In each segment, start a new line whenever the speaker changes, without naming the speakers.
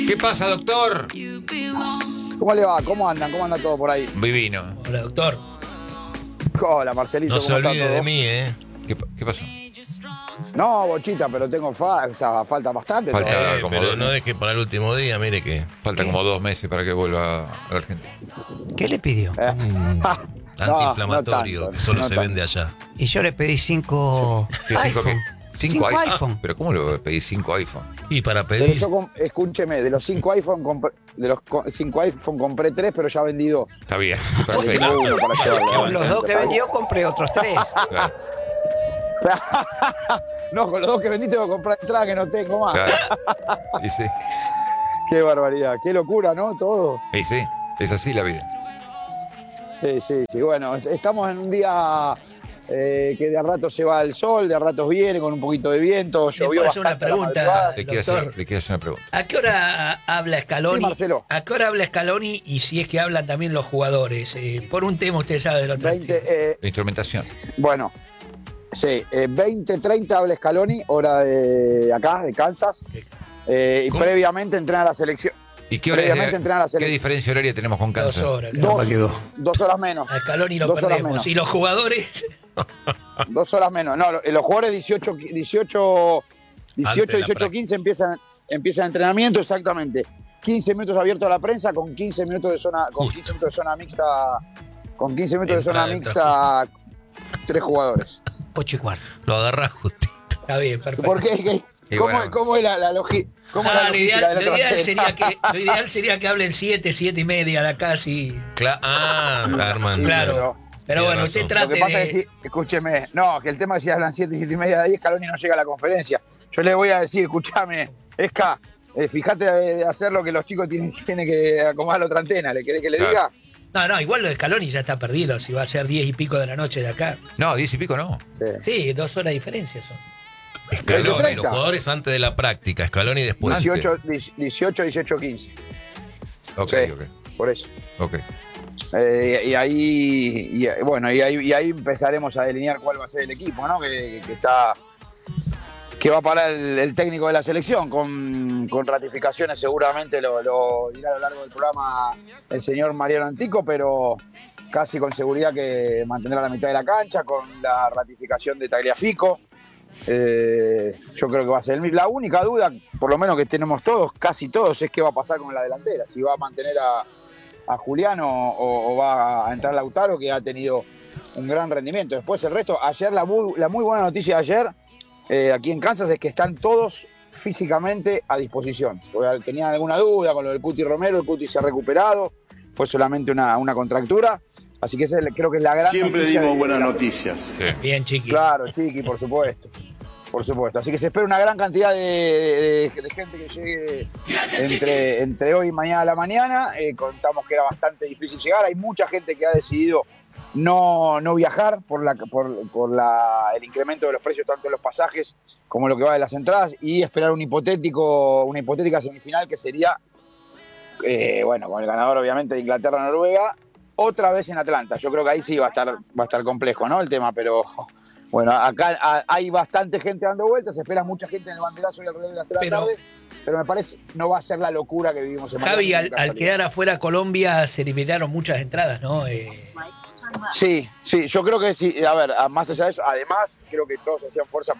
¿Qué pasa, doctor?
¿Cómo le va? ¿Cómo andan? ¿Cómo anda todo por ahí?
Divino.
Hola, doctor.
Hola, Marcelito.
No
¿cómo
se
está
olvide
todo?
de mí, ¿eh?
¿Qué pasó?
No, Bochita, pero tengo falta bastante.
Falta.
todavía.
como
Pero
dos,
no
¿no?
deje para el último día, mire que...
Falta como 2 meses para que vuelva a la Argentina.
¿Qué le pidió?
Antiinflamatorio,
no tanto,
que solo
no
se
tanto.
vende allá.
Y yo le pedí 5
¿Qué,
iPhone.
¿Cinco
5
iPhone?
iPhone.
¿Pero cómo le pedís 5 iPhone?
Y para
Pero
pedir...
escúcheme, de los 5 iPhone compré 3, pero ya vendí 2.
Está bien,
Tengo
perfecto.
uno para llevarlo.
Con los 2 que vendió compré otros 3.
Claro,
No, con los 2 que vendí tengo que comprar entrada que no tengo más.
claro. Y sí,
Qué barbaridad, qué locura, ¿no? Todo.
y sí, es así la vida.
Sí. Bueno, estamos en un día que de a rato se va el sol, de a ratos viene con un poquito de viento,
¿Le
llovió
puedo hacer una
bastante a la
pregunta?
madrugada.
Le quiero hacer una pregunta.
¿A qué hora habla Scaloni?
Sí, Marcelo.
¿A qué hora habla Scaloni y si es que hablan también los jugadores? Por un tema usted sabe del otro.
20,
La instrumentación.
bueno, sí, 20:30 habla Scaloni, hora de acá, de Kansas. Y
¿Cómo?
previamente entrena la selección.
¿Y qué hora
Previamente entrena la
¿Qué
selección.
diferencia horaria tenemos con
2
Kansas?
horas.
Dos horas menos.
A Scaloni lo
2 horas
perdemos.
menos.
¿Y los jugadores?
2 horas menos. No, los jugadores 18,
Antes de la
18, 15 empiezan entrenamiento, exactamente. 15 minutos abierto a la prensa con 15 minutos de zona, mixta. Con 15 minutos de zona
Entrada,
mixta, 3 jugadores.
8:15.
Lo agarra justito.
Está bien, perfecto.
¿Por qué?
Y
¿Cómo,
bueno.
cómo es la logística? ¿Cómo es la
Lo
logística
ideal,
de la
lo ideal
cartera?
lo ideal sería que hablen 7 y media de acá, sí.
Armando.
Claro. Pero
Tiene
bueno,
razón.
usted
Lo
trate
que pasa
de...
es que, escúcheme, no, que el tema es si hablan 7 y media de ahí, Scaloni no llega a la conferencia. Yo le voy a decir, escúchame, Esca, fíjate de hacer lo que los chicos tienen que acomodar la otra antena. ¿Le querés que le
Claro.
diga?
No, igual lo de Scaloni ya está perdido, si va a ser 10 y pico de la noche de acá.
No, 10 y pico no.
Sí.
Sí, 2 horas de diferencia son.
Scaloni,
20:30.
los jugadores antes de la práctica, Scaloni después.
18, 15.
Ok,
Sí.
ok.
Por eso.
Ok.
Y ahí empezaremos a delinear cuál va a ser el equipo, ¿no? Que va a parar el técnico de la selección con ratificaciones, seguramente lo dirá a lo largo del programa el señor Mariano Antico, pero casi con seguridad que mantendrá la mitad de la cancha con la ratificación de Tagliafico. Yo creo que va a ser la única duda, por lo menos que tenemos todos, casi todos, es qué va a pasar con la delantera, si va a mantener a Julián o va a entrar Lautaro, que ha tenido un gran rendimiento. Después el resto, ayer la muy buena noticia de ayer aquí en Kansas es que están todos físicamente a disposición. Porque tenían alguna duda con lo del Cuti Romero, el Cuti se ha recuperado, fue solamente una contractura, así que creo que es la gran
Siempre
noticia
dimos
de
buenas
la-
noticias.
Sí.
Bien, chiqui.
Claro, Chiqui, por supuesto. Así que se espera una gran cantidad de gente que llegue entre hoy y mañana a la mañana. Contamos que era bastante difícil llegar. Hay mucha gente que ha decidido no viajar por el incremento de los precios, tanto de los pasajes como lo que va de las entradas, y esperar una hipotética semifinal que sería, con el ganador obviamente de Inglaterra-Noruega, otra vez en Atlanta. Yo creo que ahí sí va a estar complejo, ¿no? El tema, pero bueno, acá hay bastante gente dando vueltas, se espera mucha gente en el banderazo y alrededor de las 3 de la
Pero-
tarde, pero me parece no va a ser la locura que vivimos en
Javi,
Miami.
al quedar afuera Colombia se liberaron muchas entradas, ¿no?
Sí, yo creo que sí. A ver, más allá de eso, además creo que todos hacían fuerza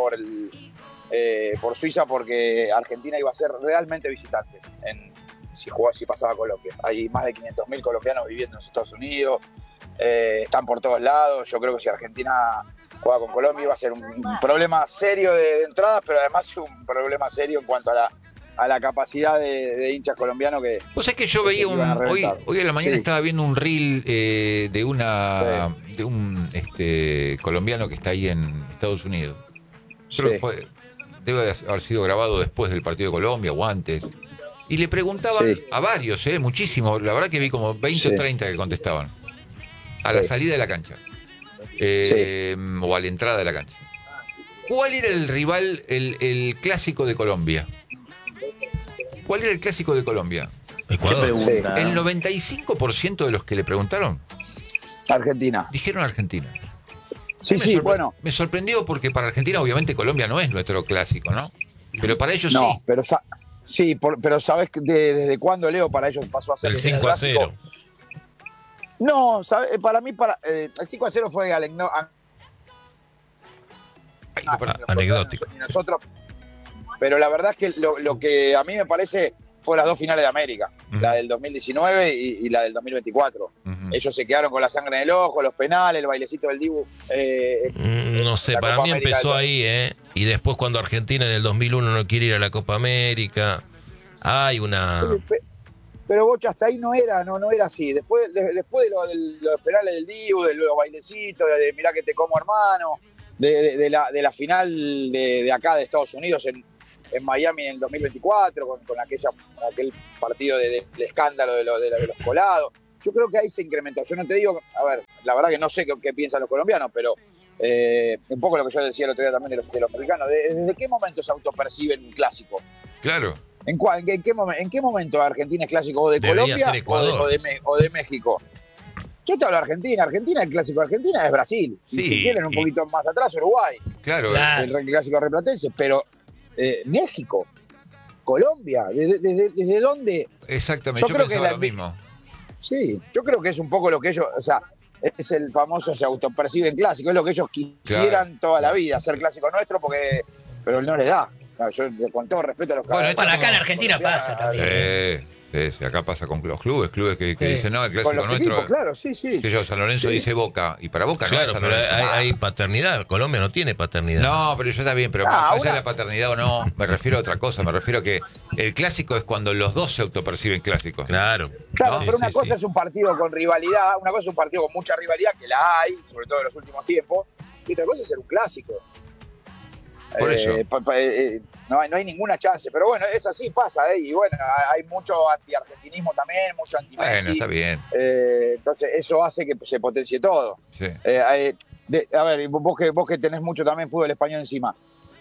por Suiza, porque Argentina iba a ser realmente visitante si pasaba a Colombia. Hay más de 500.000 colombianos viviendo en los Estados Unidos, están por todos lados. Yo creo que si Argentina juega con Colombia iba a ser un problema serio de entradas, pero además un problema serio en cuanto a la capacidad de hinchas colombianos que...
Vos sabés que yo veía
que iban a
hoy
reventar.
a la mañana
Sí.
estaba viendo un reel de un colombiano que está ahí en Estados Unidos. Creo
Sí.
que debe haber sido grabado después del partido de Colombia o antes. Y le preguntaban
Sí.
a varios, muchísimos. La verdad que vi como 20 o
Sí.
30 que contestaban. A la
Sí.
salida de la cancha. O a la entrada de la cancha. ¿Cuál era el rival, el clásico de Colombia? ¿Cuál era el clásico de Colombia?
Ecuador.
Sí.
El 95% de los que le preguntaron
Argentina.
dijeron Argentina.
Sí,
Me
sí,
sorpre-
bueno.
Me sorprendió porque para Argentina obviamente Colombia no es nuestro clásico, ¿no? Pero para ellos
No,
sí.
pero Sí, pero ¿sabés desde cuándo, Leo, para ellos pasó a ser
El
el
5-0.
No, para mí, el 5-0 fue
Anecdótico.
Nosotros, pero la verdad es que lo que a mí me parece fue las dos finales de América, la del 2019 y la del 2024. Ellos se quedaron con la sangre en el ojo, los penales, el bailecito del Dibu.
No sé, para
Copa
mí
América
empezó ahí, ¿eh? Y después cuando Argentina en el 2001 no quiere ir a la Copa América, hay una...
Pero Bocha, hasta ahí no era así. Después de los penales del Dibu, de los bailecitos, de mirá que te como hermano, de la final de acá de Estados Unidos en Miami en el 2024, con aquel partido de escándalo de los colados. Yo creo que ahí se incrementó. Yo no te digo, a ver, la verdad que no sé qué piensan los colombianos, pero un poco lo que yo decía el otro día también de los mexicanos. ¿Desde qué momento se autoperciben un clásico?
Claro.
¿En qué momento Argentina es clásico o de
Debería
Colombia
ser Ecuador.
o de México? Yo te hablo de Argentina. Argentina, el clásico de Argentina es Brasil.
Sí,
y si quieren un poquito más atrás, Uruguay.
Claro.
El clásico replatense. Pero México, Colombia, ¿desde dónde?
Exactamente, yo
creo que
pensaba lo mismo.
Sí, yo creo que es un poco lo que ellos, o sea, es el famoso se autoperciben clásico, es lo que ellos quisieran toda la vida, ser clásico nuestro, pero no les da. Yo, con todo respeto a los
Bueno,
Bueno, acá en Argentina pasa también.
Sí, acá pasa con los clubes que
Sí.
dicen, no, el
con
clásico
los
nuestro.
equipos, claro, sí.
Que yo, San Lorenzo
Sí.
dice Boca, y para Boca no es
Claro,
San
pero
Lorenzo.
hay paternidad. Colombia no tiene paternidad.
No, pero yo está bien, pero
Ah,
más allá
una-
de la paternidad o no, me refiero a otra cosa, me refiero a que el clásico es cuando los dos se autoperciben clásicos.
Claro.
Claro,
Sí,
pero una
sí,
cosa
sí.
es un partido con rivalidad, una cosa es un partido con mucha rivalidad, que la hay, sobre todo en los últimos tiempos, y otra cosa es ser un clásico.
Por eso.
No hay ninguna chance, pero bueno, es así, pasa, y bueno, hay mucho anti-argentinismo también, mucho anti-Messi.
Bueno, está bien.
Entonces eso hace que se potencie todo.
Sí.
A ver, vos que tenés mucho también fútbol español encima,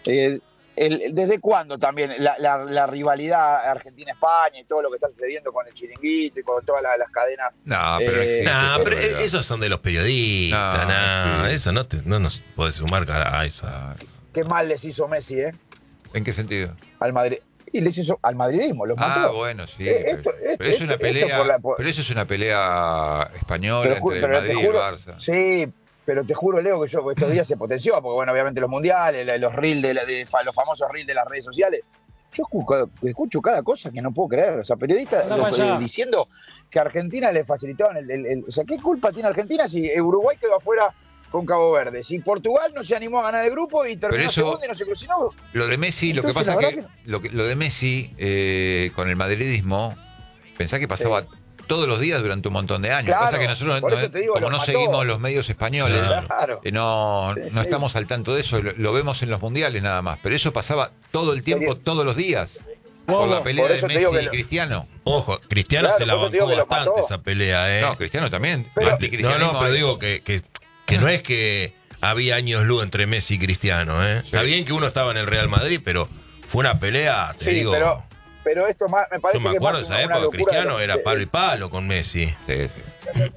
¿desde cuándo también la rivalidad Argentina-España y todo lo que está sucediendo con el chiringuito y con todas las cadenas?
No, pero existe,
No,
es
pero
verdad.
esos son de los periodistas.
No,
No,
sí.
eso no nos puede sumar a eso.
Qué mal les hizo Messi,
¿En qué sentido?
al Madrid. Y les hizo al madridismo, los mató.
Ah, bueno, sí. Pero es una
esto
pelea.
por-
Pero eso es una pelea española
Pero
entre el Madrid y el Barça.
Sí, pero te juro, Leo, que estos días se potenció, porque bueno, obviamente los mundiales, los reels los famosos reels de las redes sociales. Yo escucho cada cosa que no puedo creer. O sea, periodistas diciendo que a Argentina le facilitaban o sea, ¿qué culpa tiene Argentina si Uruguay quedó afuera con Cabo Verde? Si Portugal no se animó a ganar el grupo y terminó
eso-
segundo y no se cocinó.
Lo de Messi, lo que
Entonces,
pasa
la
es que,
verdad
lo de Messi con el madridismo, pensá que pasaba todos los días durante un montón de años.
Claro,
Pasa que nosotros,
por eso te digo,
como
los
no
mató.
seguimos los medios españoles,
Claro.
no
Sí.
estamos al tanto de eso, lo vemos en los mundiales nada más. Pero eso pasaba todo el tiempo, todos los días. Por la pelea
Por
de
eso te
Messi
digo que
y
lo-
Cristiano.
Ojo, Cristiano
Claro,
se la
por eso te digo
bancó
que lo
bastante
mató.
esa pelea, ¿eh?
No, Cristiano también.
Pero-
Anticristianismo
No, pero
hay.
digo que no es que había años luz entre Messi y Cristiano, ¿eh? Está bien que uno estaba en el Real Madrid, pero fue una pelea, te
Sí,
digo.
pero esto más, me
Yo
parece
me
que
acuerdo de
más
esa
una
época,
locura
Cristiano
de-
era palo y palo con Messi.
Sí, sí.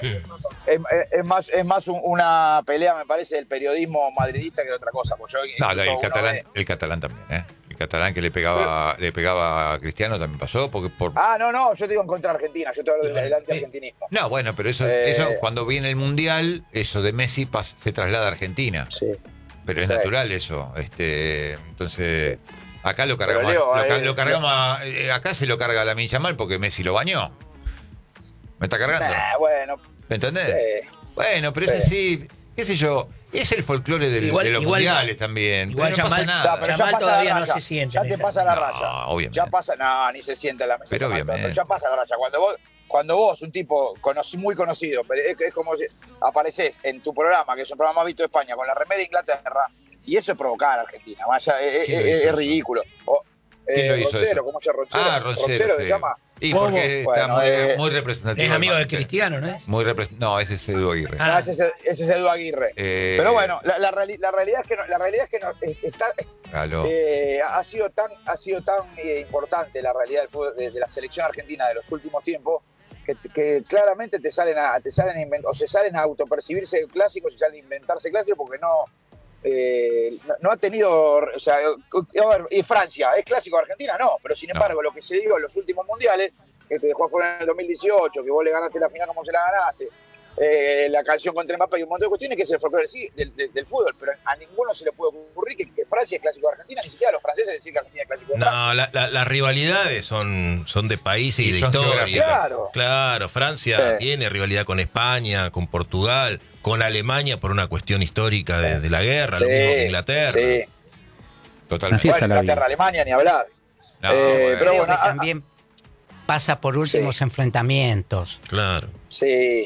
es más una pelea, me parece, del periodismo madridista que de otra cosa. Porque yo
No,
incluso uno ve-
el catalán también, ¿eh? El catalán que le pegaba a Cristiano también pasó, porque por...
no, yo te digo en contra de Argentina, yo te hablo del anti-argentinismo.
No, bueno, pero eso cuando viene el Mundial, eso de Messi se traslada a Argentina.
Sí.
Pero es
Sí.
natural eso. Entonces, acá lo
Pero,
cargamos.
Leo,
lo cargamos acá se lo carga a la Yamal porque Messi lo bañó. ¿Me está cargando?
Bueno,
¿Me entendés?
sí.
Bueno, pero es así, qué sé yo. Es el folclore de los mundiales también.
igual
Pero no pasa
Yamal-
nada.
pero
Yamal
pasa
todavía
la
no
raya.
se siente
Ya
en
te
esa.
pasa la
No,
raya.
obviamente.
Ya pasa, ni se siente en la mesa.
Pero
Yamal,
obviamente.
ya pasa la raya. Cuando vos, un tipo muy conocido, pero es como si apareces en tu programa, que es un programa más visto de España, con la remera de Inglaterra, y eso es provocar a Argentina.
¿Quién lo hizo
Es
eso?
ridículo.
¿Quién lo hizo
Roncero,
eso?
¿cómo se llama Roncero?
Ah, Roncero,
se
sí.
llama.
Y porque está
Bueno,
muy representativo.
Es amigo
del
de Cristiano, ¿no es?
No, ese es Edu Aguirre.
Ah.
Ese es Edu Aguirre. Pero bueno, la realidad es que
Claro.
ha sido tan importante la realidad del fútbol, de la selección argentina de los últimos tiempos, que claramente se salen a autopercibirse clásicos y salen a inventarse clásicos porque no ha tenido, o sea, a ver, y Francia, ¿es clásico de Argentina? No, pero sin embargo, lo que se dio en los últimos mundiales, que te dejó fuera en el 2018, que vos le ganaste la final como se la ganaste, la canción contra Mbappé y un montón de cuestiones, que es el folclore del fútbol, pero a ninguno se le puede ocurrir que Francia es clásico de Argentina, ni siquiera a los franceses decir que Argentina es clásico de Francia.
No, las rivalidades son de países y de
son
historia.
Claro.
Francia tiene rivalidad con España, con Portugal, con Alemania por una cuestión histórica de la guerra, lo mismo que Inglaterra.
Sí.
Totalmente.
Bueno, Inglaterra, Alemania, ni hablar.
No,
Pero
Creo
bueno,
que también pasa por últimos enfrentamientos.
Claro.
sí.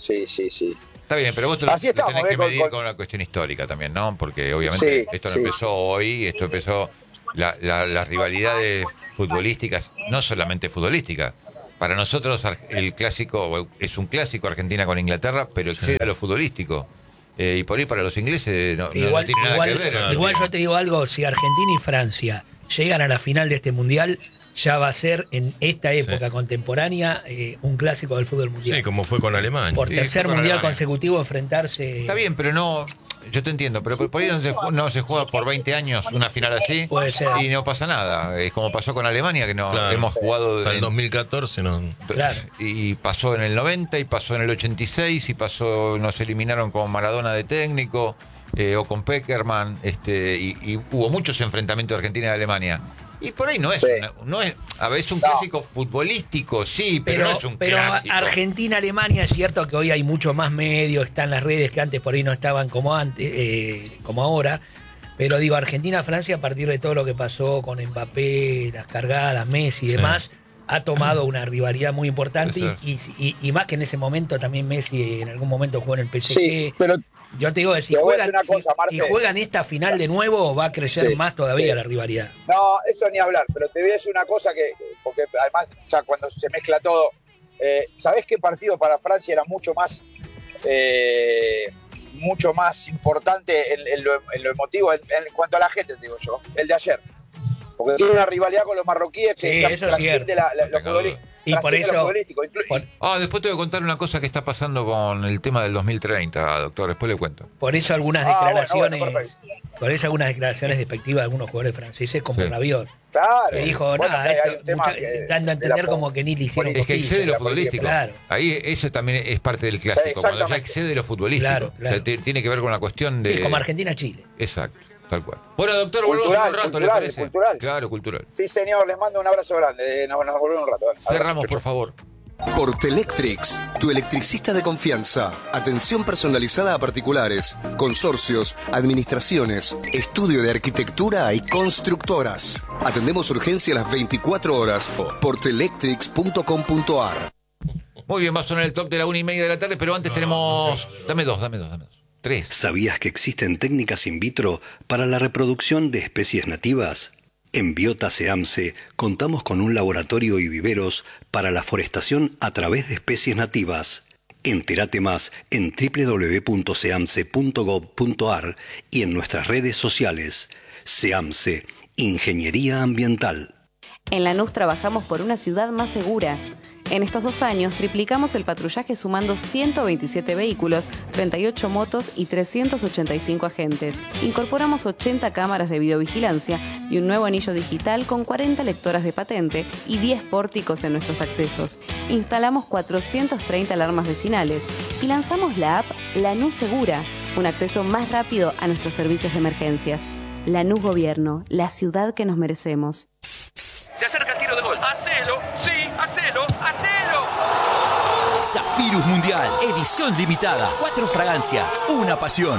Está bien, pero vos
Así
lo
estamos,
tenés que
con-
medir
con-
con una cuestión histórica también, ¿no? Porque obviamente
Sí,
esto no
sí.
empezó hoy, esto empezó las rivalidades futbolísticas, no solamente futbolísticas. Para nosotros el clásico es un clásico Argentina con Inglaterra, pero excede a lo futbolístico. Y por ahí para los ingleses no tiene nada que ver.
igual yo te digo algo, si Argentina y Francia llegan a la final de este mundial, ya va a ser en esta época contemporánea un clásico del fútbol mundial.
Sí, como fue con Alemania.
Por
Sí,
tercer
fue con
mundial
Alemania.
consecutivo enfrentarse.
Está bien, pero no. Yo te entiendo, pero por ahí no se juega por 20 años una final así
Puede ser.
y no pasa nada. Es como pasó con Alemania, que no
Claro.
hemos jugado
Hasta el
en-
2014 no.
Claro.
Y pasó en el 90 y pasó en el 86 y nos eliminaron con Maradona de técnico o con Peckerman, y hubo muchos enfrentamientos de Argentina y Alemania. Y por ahí no es,
Sí.
no es, a ver, es un clásico futbolístico, sí, pero no es un clásico.
Argentina-Alemania es cierto que hoy hay mucho más medios, están las redes que antes por ahí no estaban como antes, como ahora. Pero digo, Argentina-Francia, a partir de todo lo que pasó con Mbappé, las cargadas, Messi y demás, ha tomado una rivalidad muy importante. Y más que en ese momento también Messi en algún momento jugó en el PSG.
Sí, pero
Yo te digo que si
te voy a
juegan,
decir una cosa,
si
Marce.
juegan esta final de nuevo, va a crecer
Sí,
más todavía
sí.
la rivalidad.
no, eso ni hablar, pero te voy a decir una cosa porque además ya cuando se mezcla todo, ¿sabés qué partido para Francia era mucho más importante en lo emotivo en cuanto a la gente, te digo yo? El de ayer. Porque tiene una rivalidad con los marroquíes que
Sí,
ya
eso es
trasciende
cierto.
lo futbolístico.
Y por
Trasciende lo
eso-
futbolístico.
Después te voy a contar una cosa que está pasando con el tema del 2030, doctor, después le cuento.
Por eso algunas
Bueno,
declaraciones,
perfecto.
por eso algunas declaraciones despectivas de algunos jugadores franceses como
Sí.
Rabiot,
Claro.
que dijo,
Bueno,
nada,
hay
esto,
un tema
mucha-
que-
dando a
de
entender
la-
como que ni le hicieron
Es que
cosquillas.
excede lo
la
futbolístico.
Claro.
Ahí eso también es parte del clásico, cuando ya
Exactamente.
excede lo futbolístico.
Claro, claro.
O sea, tiene que ver con la cuestión de...
Sí, como Argentina-Chile.
Exacto, tal cual. Bueno, doctor, volvemos en un rato, ¿le
Cultural,
parece?
cultural.
Claro, cultural.
Sí, señor, les mando un abrazo grande. Nos volvemos en un rato. Dale.
Cerramos,
Abrazo.
por favor.
Portelectrix, tu electricista de confianza. Atención personalizada a particulares, consorcios, administraciones, estudio de arquitectura y constructoras. Atendemos urgencia a las 24 horas. Portelectrix.com.ar.
Muy bien, va a sonar el top de la 1:30 de la tarde, pero antes tenemos... Dame dos. 3.
¿Sabías que existen técnicas in vitro para la reproducción de especies nativas? En Biota SEAMSE contamos con un laboratorio y viveros para la forestación a través de especies nativas. Entérate más en www.seamse.gov.ar y en nuestras redes sociales. SEAMSE, Ingeniería Ambiental.
En Lanús trabajamos por una ciudad más segura. En estos 2 años triplicamos el patrullaje sumando 127 vehículos, 38 motos y 385 agentes. Incorporamos 80 cámaras de videovigilancia y un nuevo anillo digital con 40 lectoras de patente y 10 pórticos en nuestros accesos. Instalamos 430 alarmas vecinales y lanzamos la app Lanús Segura, un acceso más rápido a nuestros servicios de emergencias. Lanús Gobierno, la ciudad que nos merecemos.
Se acerca el tiro de gol. ¡Hacelo! ¡Sí! ¡Hacelo! ¡Hacelo!
Zafirus Mundial, edición limitada. 4 fragancias, una pasión.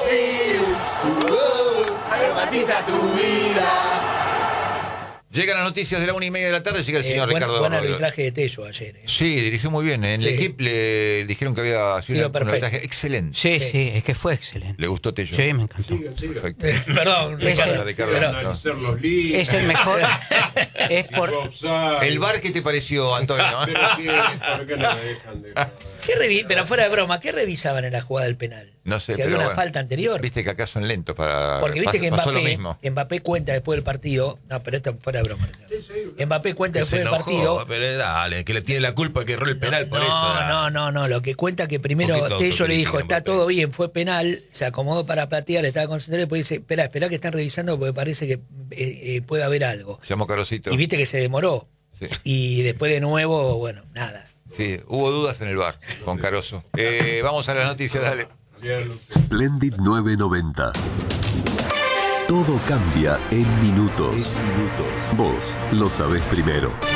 Aromatiza tu vida.
Llegan las noticias de la 1:30 de la tarde, llega el señor Ricardo
Buen
Arroyo.
arbitraje de Tello ayer.
Sí, dirigió muy bien. En el
Sí.
equipo le dijeron que había sido un
perfecto.
arbitraje excelente.
Sí, sí, es que fue excelente.
¿Le gustó Tello?
Sí, me encantó.
Perfecto.
Perdón,
Ese-
Ricardo,
Ricardo,
pero-
no.
Analizar los leads.
Es el mejor. Es por.
¿El bar qué te pareció, Antonio?
Pero sí, ¿por qué no me dejan de...
Pero fuera de broma, ¿qué revisaban en la jugada del penal?
No sé,
si había una falta anterior.
Viste que acá son lentos para...
Porque viste que
pasó lo mismo.
Mbappé cuenta después del partido. No, pero esto fuera de broma. Mbappé cuenta después del partido.
Pero dale, que le tiene la culpa que erró el penal por eso.
No. Lo que cuenta que primero Tello le dijo, está todo bien, fue penal, se acomodó para patear, estaba concentrado y después dice, espera que están revisando porque parece que puede haber algo.
Llamó Carosito.
Y viste que se demoró.
Sí.
Y después de nuevo, bueno, nada.
Sí, hubo dudas en el bar con Caroso. Vamos a las noticias, dale.
Splendid 990. Todo cambia en minutos. Vos lo sabés primero.